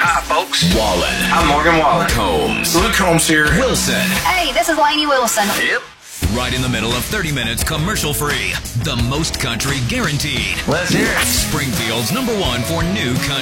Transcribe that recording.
Hi, folks. Wallen. I'm Morgan Wallen. Combs. Luke Combs here. Wilson. Hey, this is Lainey Wilson. Yep. Right in the middle of 30 minutes commercial free. The most country guaranteed. Let's hear it. Springfield's #1 for new country.